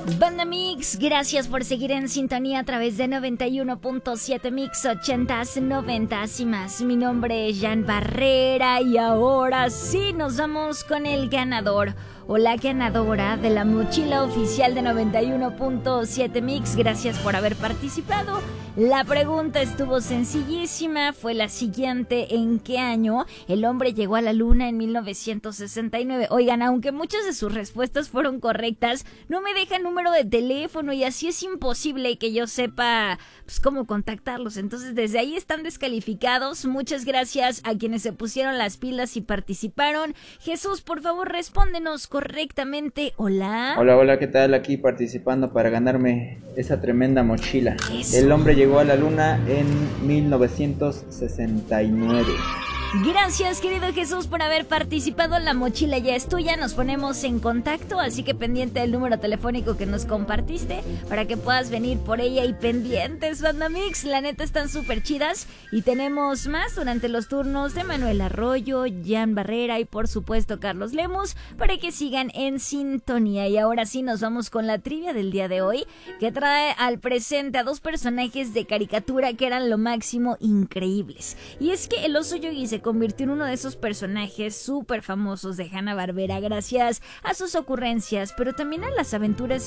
Banda Mix, gracias por seguir en sintonía a través de 91.7 Mix 80s, 90s y más. Mi nombre es Jan Barrera y ahora sí nos vamos con el ganador o la ganadora de la mochila oficial de 91.7 Mix. Gracias por haber participado. La pregunta estuvo sencillísima, fue la siguiente: ¿en qué año el hombre llegó a la luna? En 1969. Oigan, aunque muchas de sus respuestas fueron correctas, no me dejan número de teléfono y así es imposible que yo sepa cómo contactarlos. Entonces desde ahí están descalificados. Muchas gracias a quienes se pusieron las pilas y participaron. Jesús, por favor, respóndenos correctamente. Hola. Hola, ¿qué tal? Aquí participando para ganarme esa tremenda mochila. Eso. El hombre llegó a la luna en 1969. Gracias, querido Jesús, por haber participado. La mochila ya es tuya, nos ponemos en contacto, así que pendiente del número telefónico que nos compartiste para que puedas venir por ella. Y pendientes, Banda Mix, la neta están súper chidas. Y tenemos más durante los turnos de Manuel Arroyo, Jan Barrera y por supuesto Carlos Lemus, para que sigan en sintonía. Y ahora sí nos vamos con la trivia del día de hoy, que trae al presente a dos personajes de caricatura que eran lo máximo, increíbles. Y es que el oso Yogi se convirtió en uno de esos personajes súper famosos de Hanna-Barbera gracias a sus ocurrencias, pero también a las aventuras